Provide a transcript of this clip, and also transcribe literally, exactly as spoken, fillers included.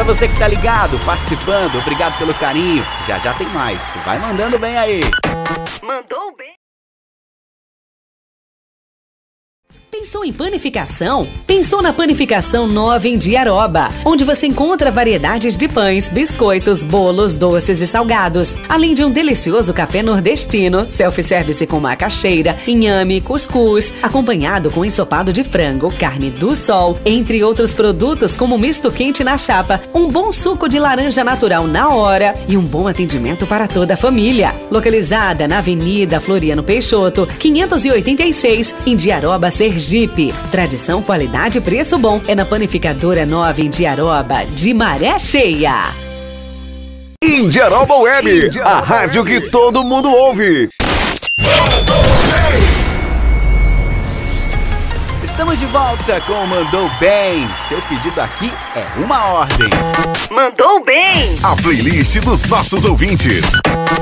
Pra você que tá ligado, participando, obrigado pelo carinho. Já já tem mais. Vai mandando bem aí. Mandou bem. Pensou em panificação? Pensou na Panificação Nova em Diaroba, onde você encontra variedades de pães, biscoitos, bolos, doces e salgados, além de um delicioso café nordestino, self-service com macaxeira, inhame, cuscuz, acompanhado com ensopado de frango, carne do sol, entre outros produtos como misto quente na chapa, um bom suco de laranja natural na hora e um bom atendimento para toda a família. Localizada na Avenida Floriano Peixoto, quinhentos e oitenta e seis, em Diaroba, Sergipe. Tradição, qualidade e preço bom é na Panificadora Nova em Diaroba, de Maré Cheia. Indiaroba Web, a rádio que todo mundo ouve. Estamos de volta com o Mandou Bem. Seu pedido aqui é uma ordem. Mandou bem. A playlist dos nossos ouvintes.